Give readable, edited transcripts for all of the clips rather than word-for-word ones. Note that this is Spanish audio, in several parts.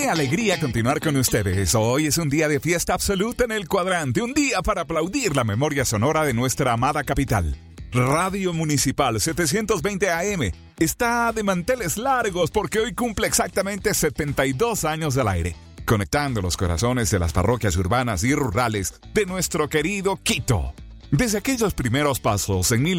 Qué alegría continuar con ustedes. Hoy es un día de fiesta absoluta en el cuadrante, un día para aplaudir la memoria sonora de nuestra amada capital. Radio Municipal 720 AM está de manteles largos porque hoy cumple exactamente 72 años al aire, conectando los corazones de las parroquias urbanas y rurales de nuestro querido Quito. Desde aquellos primeros pasos en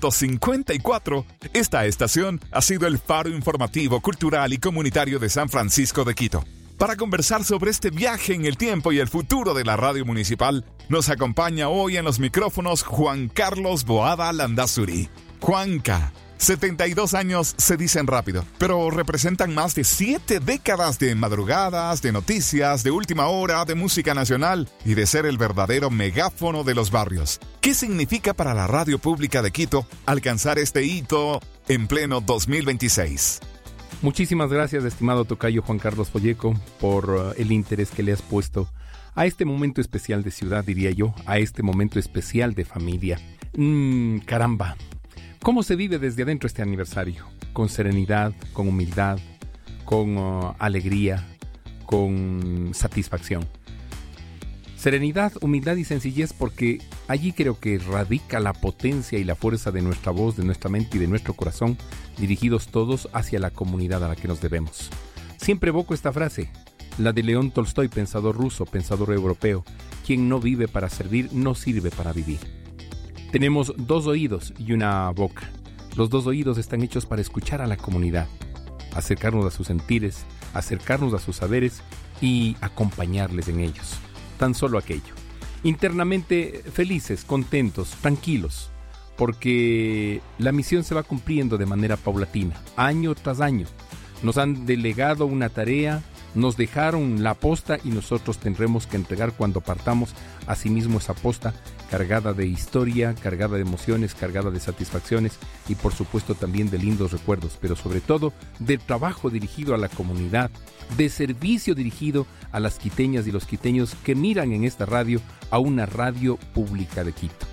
1954, esta estación ha sido el faro informativo, cultural y comunitario de San Francisco de Quito. Para conversar sobre este viaje en el tiempo y el futuro de la radio municipal, nos acompaña hoy en los micrófonos Juan Carlos Boada Landazuri. Juanca, 72 años se dicen rápido, pero representan más de 7 décadas de madrugadas, de noticias, de última hora, de música nacional y de ser el verdadero megáfono de los barrios. ¿Qué significa para la radio pública de Quito alcanzar este hito en pleno 2026? Muchísimas gracias, estimado tocayo Juan Carlos Folleco, por el interés que le has puesto a este momento especial de ciudad, diría yo, a este momento especial de familia. Caramba. ¿Cómo se vive desde adentro este aniversario? Con serenidad, con humildad, con alegría, con satisfacción. Serenidad, humildad y sencillez, porque allí creo que radica la potencia y la fuerza de nuestra voz, de nuestra mente y de nuestro corazón, dirigidos todos hacia la comunidad a la que nos debemos. Siempre evoco esta frase, la de León Tolstoy, pensador ruso, pensador europeo: quien no vive para servir, no sirve para vivir. Tenemos 2 oídos y una boca. Los 2 oídos están hechos para escuchar a la comunidad, acercarnos a sus sentires, acercarnos a sus saberes y acompañarles en ellos. Tan solo aquello. Internamente felices, contentos, tranquilos, porque la misión se va cumpliendo de manera paulatina, año tras año. Nos han delegado una tarea, nos dejaron la posta y nosotros tendremos que entregar cuando partamos asimismo esa posta cargada de historia, cargada de emociones, cargada de satisfacciones y por supuesto también de lindos recuerdos, pero sobre todo de trabajo dirigido a la comunidad, de servicio dirigido a las quiteñas y los quiteños que miran en esta radio a una radio pública de Quito.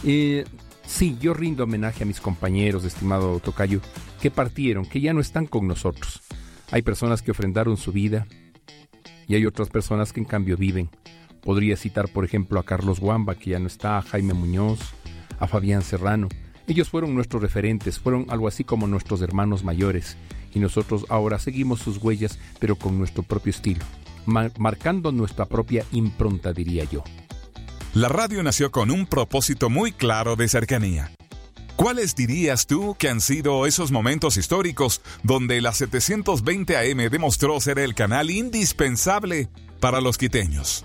Sí, yo rindo homenaje a mis compañeros, estimado tocayo, que partieron, que ya no están con nosotros. Hay personas que ofrendaron su vida y hay otras personas que en cambio viven. Podría citar, por ejemplo, a Carlos Guamba, que ya no está, a Jaime Muñoz, a Fabián Serrano. Ellos fueron nuestros referentes, fueron algo así como nuestros hermanos mayores. Y nosotros ahora seguimos sus huellas, pero con nuestro propio estilo, marcando nuestra propia impronta, diría yo. La radio nació con un propósito muy claro de cercanía. ¿Cuáles dirías tú que han sido esos momentos históricos donde la 720 AM demostró ser el canal indispensable para los quiteños?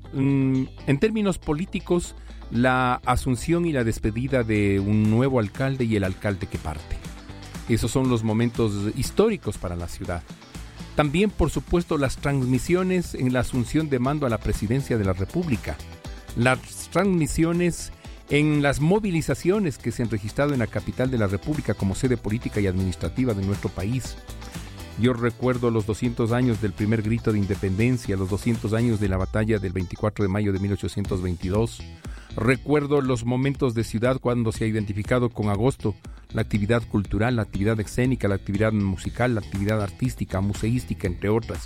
En términos políticos, la asunción y la despedida de un nuevo alcalde y el alcalde que parte. Esos son los momentos históricos para la ciudad. También, por supuesto, las transmisiones en la asunción de mando a la presidencia de la República. Las transmisiones en las movilizaciones que se han registrado en la capital de la República como sede política y administrativa de nuestro país. Yo recuerdo los 200 años del primer grito de independencia, los 200 años de la batalla del 24 de mayo de 1822. Recuerdo los momentos de ciudad cuando se ha identificado con agosto la actividad cultural, la actividad escénica, la actividad musical, la actividad artística, museística, entre otras.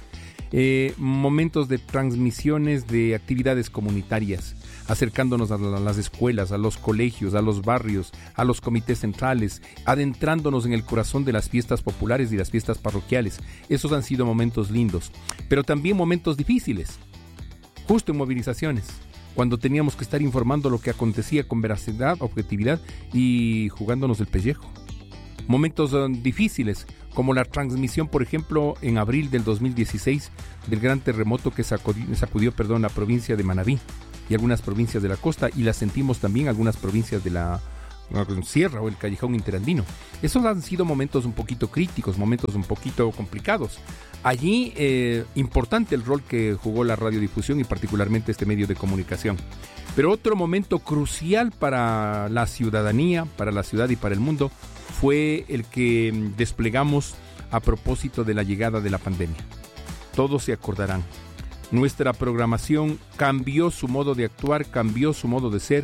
Momentos de transmisiones de actividades comunitarias, acercándonos a las escuelas, a los colegios, a los barrios, a los comités centrales, adentrándonos en el corazón de las fiestas populares y las fiestas parroquiales. Esos han sido momentos lindos, pero también momentos difíciles, justo en movilizaciones, cuando teníamos que estar informando lo que acontecía con veracidad, objetividad y jugándonos el pellejo. Momentos difíciles, como la transmisión, por ejemplo, en abril del 2016, del gran terremoto que sacudió la provincia de Manabí y algunas provincias de la costa, y las sentimos también algunas provincias de la Sierra o el Callejón Interandino. Esos han sido momentos un poquito críticos, momentos un poquito complicados. Allí, importante el rol que jugó la radiodifusión y particularmente este medio de comunicación. Pero otro momento crucial para la ciudadanía, para la ciudad y para el mundo, fue el que desplegamos a propósito de la llegada de la pandemia. Todos se acordarán. Nuestra programación cambió su modo de actuar, cambió su modo de ser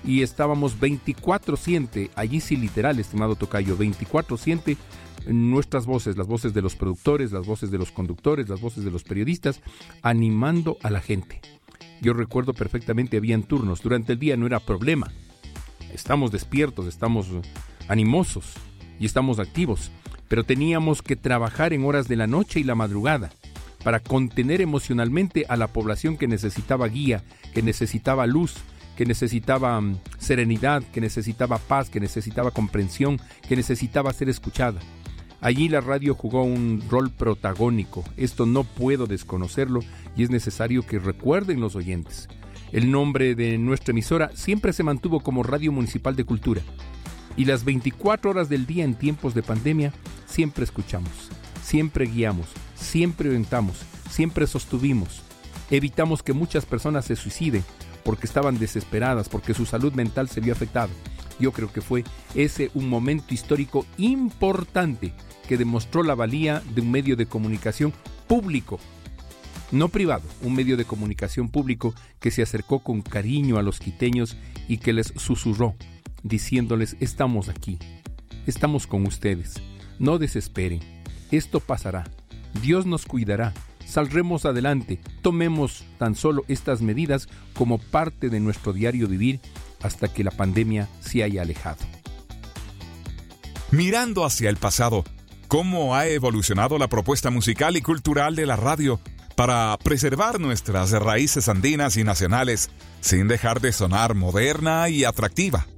y estábamos 24/7, allí sí literal, estimado tocayo, 24/7, nuestras voces, las voces de los productores, las voces de los conductores, las voces de los periodistas, animando a la gente. Yo recuerdo perfectamente, habían turnos, durante el día no era problema. Estamos despiertos, estamos animosos y estamos activos, pero teníamos que trabajar en horas de la noche y la madrugada para contener emocionalmente a la población que necesitaba guía, que necesitaba luz, que necesitaba serenidad, que necesitaba paz, que necesitaba comprensión, que necesitaba ser escuchada. Allí la radio jugó un rol protagónico. Esto no puedo desconocerlo y es necesario que recuerden los oyentes. El nombre de nuestra emisora siempre se mantuvo como Radio Municipal de Cultura. Y las 24 horas del día en tiempos de pandemia siempre escuchamos, siempre guiamos, siempre orientamos, siempre sostuvimos. Evitamos que muchas personas se suiciden porque estaban desesperadas, porque su salud mental se vio afectada. Yo creo que fue ese un momento histórico importante que demostró la valía de un medio de comunicación público, no privado, un medio de comunicación público que se acercó con cariño a los quiteños y que les susurró, diciéndoles: estamos aquí, estamos con ustedes, no desesperen, esto pasará, Dios nos cuidará, saldremos adelante, tomemos tan solo estas medidas como parte de nuestro diario vivir hasta que la pandemia se haya alejado. Mirando hacia el pasado, ¿cómo ha evolucionado la propuesta musical y cultural de la radio para preservar nuestras raíces andinas y nacionales sin dejar de sonar moderna y atractiva?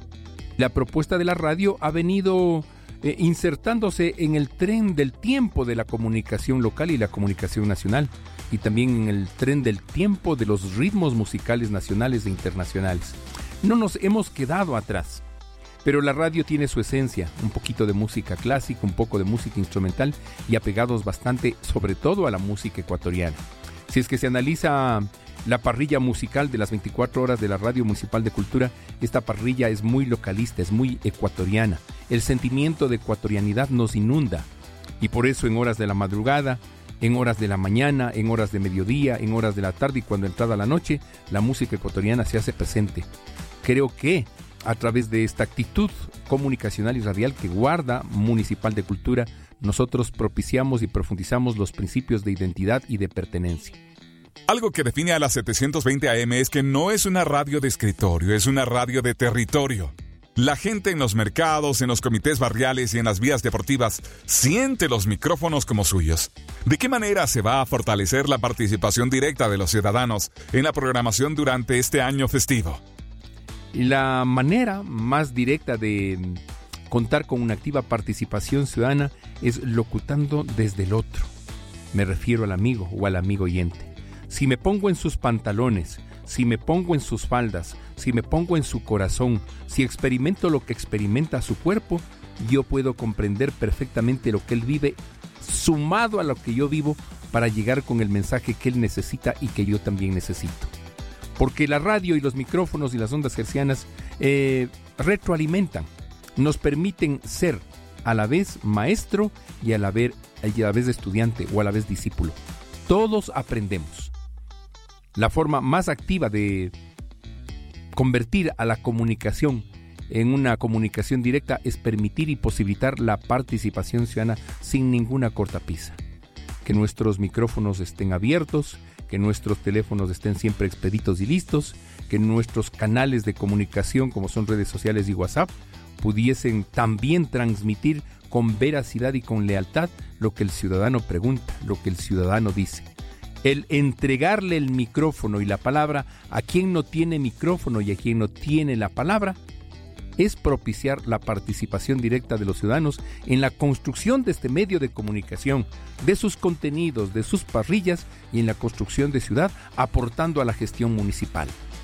La propuesta de la radio ha venido insertándose en el tren del tiempo de la comunicación local y la comunicación nacional, y también en el tren del tiempo de los ritmos musicales nacionales e internacionales. No nos hemos quedado atrás, pero la radio tiene su esencia, un poquito de música clásica, un poco de música instrumental y apegados bastante, sobre todo a la música ecuatoriana. Si es que se analiza la parrilla musical de las 24 horas de la Radio Municipal de Cultura, esta parrilla es muy localista, es muy ecuatoriana. El sentimiento de ecuatorianidad nos inunda y por eso en horas de la madrugada, en horas de la mañana, en horas de mediodía, en horas de la tarde y cuando entrada la noche, la música ecuatoriana se hace presente. Creo que a través de esta actitud comunicacional y radial que guarda Municipal de Cultura, nosotros propiciamos y profundizamos los principios de identidad y de pertenencia. Algo que define a la 720 AM es que no es una radio de escritorio, es una radio de territorio. La gente en los mercados, en los comités barriales y en las vías deportivas siente los micrófonos como suyos. ¿De qué manera se va a fortalecer la participación directa de los ciudadanos en la programación durante este año festivo? La manera más directa de contar con una activa participación ciudadana es locutando desde el otro. Me refiero al amigo o al amigo oyente. Si me pongo en sus pantalones, si me pongo en sus faldas, si me pongo en su corazón, si experimento lo que experimenta su cuerpo, yo puedo comprender perfectamente lo que él vive, sumado a lo que yo vivo, para llegar con el mensaje que él necesita y que yo también necesito. Porque la radio y los micrófonos y las ondas hercianas retroalimentan, nos permiten ser a la vez maestro y a la vez estudiante o a la vez discípulo. Todos aprendemos. La forma más activa de convertir a la comunicación en una comunicación directa es permitir y posibilitar la participación ciudadana sin ninguna cortapisa. Que nuestros micrófonos estén abiertos, que nuestros teléfonos estén siempre expeditos y listos, que nuestros canales de comunicación, como son redes sociales y WhatsApp, pudiesen también transmitir con veracidad y con lealtad lo que el ciudadano pregunta, lo que el ciudadano dice. El entregarle el micrófono y la palabra a quien no tiene micrófono y a quien no tiene la palabra es propiciar la participación directa de los ciudadanos en la construcción de este medio de comunicación, de sus contenidos, de sus parrillas y en la construcción de ciudad, aportando a la gestión municipal.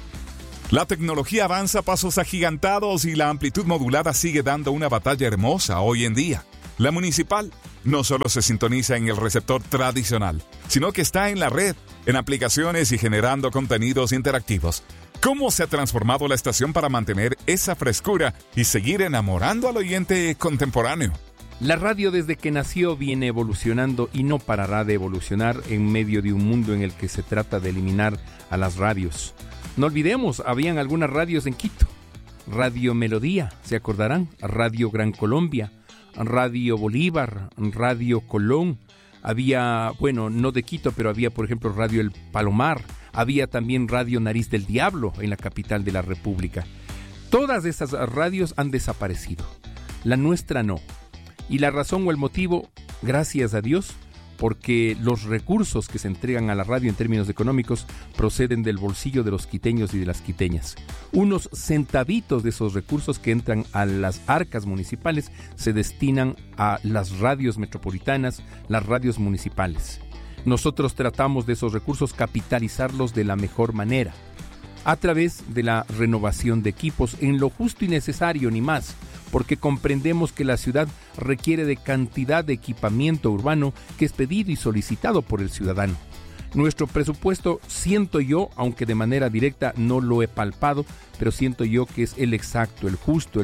La tecnología avanza a pasos agigantados y la amplitud modulada sigue dando una batalla hermosa hoy en día. La municipal no solo se sintoniza en el receptor tradicional, sino que está en la red, en aplicaciones y generando contenidos interactivos. ¿Cómo se ha transformado la estación para mantener esa frescura y seguir enamorando al oyente contemporáneo? La radio desde que nació viene evolucionando y no parará de evolucionar en medio de un mundo en el que se trata de eliminar a las radios. No olvidemos, habían algunas radios en Quito, Radio Melodía, ¿se acordarán? Radio Gran Colombia, Radio Bolívar, Radio Colón. Había, bueno, no de Quito, pero había, por ejemplo, Radio El Palomar. Había también Radio Nariz del Diablo en la capital de la República. Todas esas radios han desaparecido. La nuestra no. Y la razón o el motivo, gracias a Dios, porque los recursos que se entregan a la radio en términos económicos proceden del bolsillo de los quiteños y de las quiteñas. Unos centavitos de esos recursos que entran a las arcas municipales se destinan a las radios metropolitanas, las radios municipales. Nosotros tratamos de esos recursos capitalizarlos de la mejor manera, a través de la renovación de equipos en lo justo y necesario, ni más, porque comprendemos que la ciudad requiere de cantidad de equipamiento urbano que es pedido y solicitado por el ciudadano. Nuestro presupuesto, siento yo, aunque de manera directa no lo he palpado, pero siento yo que es el exacto, el justo,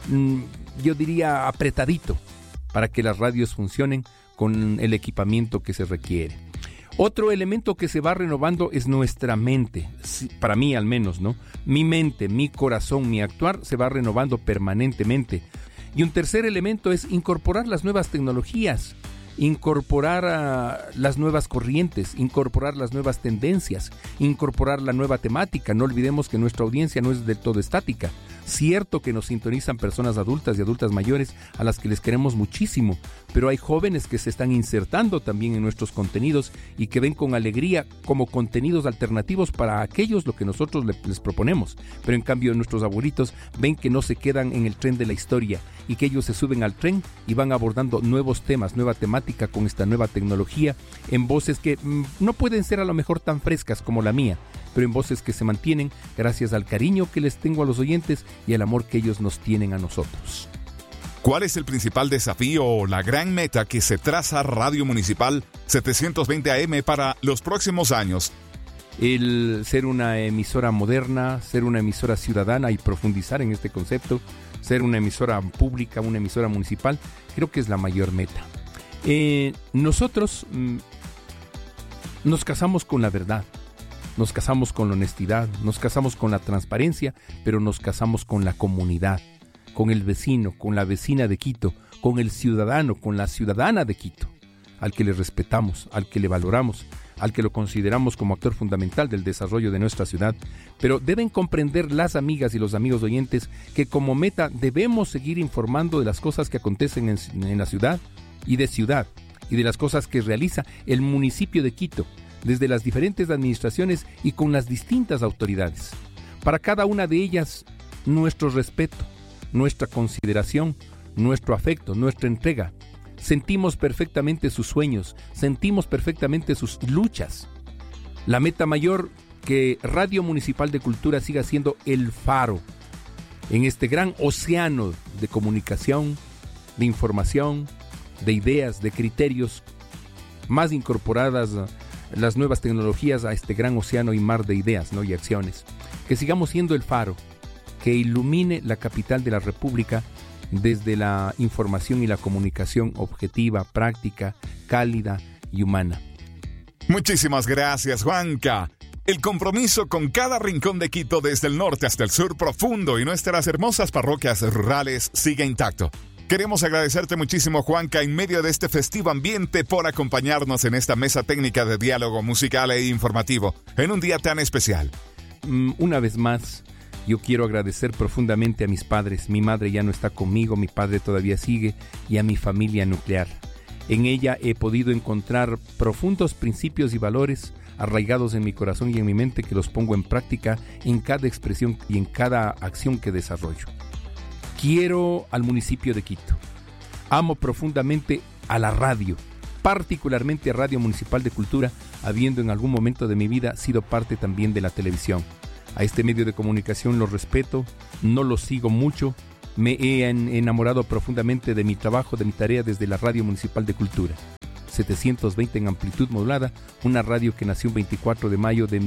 yo diría apretadito, para que las radios funcionen con el equipamiento que se requiere. Otro elemento que se va renovando es nuestra mente, para mí al menos, ¿no? Mi mente, mi corazón, mi actuar se va renovando permanentemente. Y un tercer elemento es incorporar las nuevas tecnologías, incorporar las nuevas corrientes, incorporar las nuevas tendencias, incorporar la nueva temática. No olvidemos que nuestra audiencia no es del todo estática. Cierto que nos sintonizan personas adultas y adultas mayores a las que les queremos muchísimo, pero hay jóvenes que se están insertando también en nuestros contenidos y que ven con alegría como contenidos alternativos para aquellos lo que nosotros les proponemos. Pero en cambio nuestros abuelitos ven que no se quedan en el tren de la historia y que ellos se suben al tren y van abordando nuevos temas, nueva temática con esta nueva tecnología en voces que no pueden ser a lo mejor tan frescas como la mía, pero en voces que se mantienen gracias al cariño que les tengo a los oyentes y al amor que ellos nos tienen a nosotros. ¿Cuál es el principal desafío o la gran meta que se traza Radio Municipal 720 AM para los próximos años? El ser una emisora moderna, ser una emisora ciudadana y profundizar en este concepto, ser una emisora pública, una emisora municipal, creo que es la mayor meta. Nosotros nos casamos con la verdad. Nos casamos con la honestidad, nos casamos con la transparencia, pero nos casamos con la comunidad, con el vecino, con la vecina de Quito, con el ciudadano, con la ciudadana de Quito, al que le respetamos, al que le valoramos, al que lo consideramos como actor fundamental del desarrollo de nuestra ciudad. Pero deben comprender las amigas y los amigos oyentes que como meta debemos seguir informando de las cosas que acontecen en la ciudad y de las cosas que realiza el municipio de Quito, desde las diferentes administraciones y con las distintas autoridades. Para cada una de ellas, nuestro respeto, nuestra consideración, nuestro afecto, nuestra entrega. Sentimos perfectamente sus sueños, sentimos perfectamente sus luchas. La meta mayor, que Radio Municipal de Cultura siga siendo el faro en este gran océano de comunicación, de información, de ideas, de criterios, más incorporadas las nuevas tecnologías a este gran océano y mar de ideas, ¿no? Y acciones. Que sigamos siendo el faro que ilumine la capital de la República desde la información y la comunicación objetiva, práctica, cálida y humana. Muchísimas gracias, Juanca. El compromiso con cada rincón de Quito, desde el norte hasta el sur profundo y nuestras hermosas parroquias rurales, sigue intacto. Queremos agradecerte muchísimo, Juanca, en medio de este festivo ambiente, por acompañarnos en esta mesa técnica de diálogo musical e informativo en un día tan especial. Una vez más, yo quiero agradecer profundamente a mis padres. Mi madre ya no está conmigo, mi padre todavía sigue, y a mi familia nuclear. En ella he podido encontrar profundos principios y valores arraigados en mi corazón y en mi mente, que los pongo en práctica en cada expresión y en cada acción que desarrollo. Quiero al municipio de Quito. Amo profundamente a la radio, particularmente a Radio Municipal de Cultura, habiendo en algún momento de mi vida sido parte también de la televisión. A este medio de comunicación lo respeto, no lo sigo mucho, me he enamorado profundamente de mi trabajo, de mi tarea desde la Radio Municipal de Cultura. 720 en amplitud modulada, una radio que nació el 24 de mayo de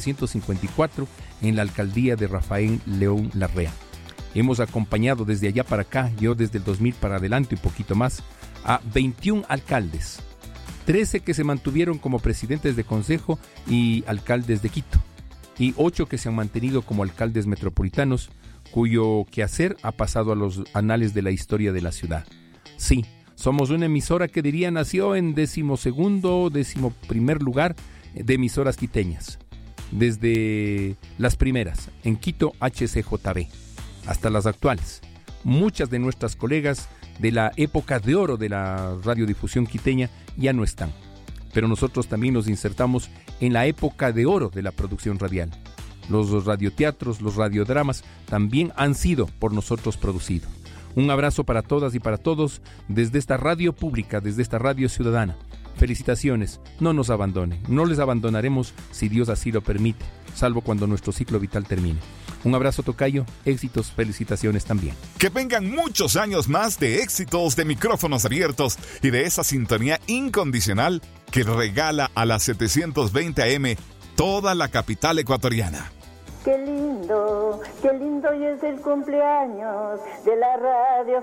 1954 en la alcaldía de Rafael León Larrea. Hemos acompañado desde allá para acá, yo desde el 2000 para adelante, un poquito más, a 21 alcaldes, 13 que se mantuvieron como presidentes de consejo y alcaldes de Quito, y 8 que se han mantenido como alcaldes metropolitanos, cuyo quehacer ha pasado a los anales de la historia de la ciudad. Sí, somos una emisora que diría nació en 12º, 11º lugar de emisoras quiteñas. Desde las primeras, en Quito HCJB, hasta las actuales. Muchas de nuestras colegas de la época de oro de la radiodifusión quiteña ya no están. Pero nosotros también nos insertamos en la época de oro de la producción radial. Los radioteatros, los radiodramas también han sido por nosotros producidos. Un abrazo para todas y para todos desde esta radio pública, desde esta radio ciudadana. Felicitaciones, no nos abandonen, no les abandonaremos si Dios así lo permite, salvo cuando nuestro ciclo vital termine. Un abrazo, tocayo, éxitos, felicitaciones también. Que vengan muchos años más de éxitos, de micrófonos abiertos y de esa sintonía incondicional que regala a la 720 AM toda la capital ecuatoriana. Qué lindo y es el cumpleaños de la radio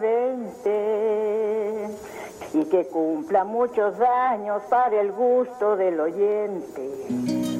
720 y que cumpla muchos años para el gusto del oyente.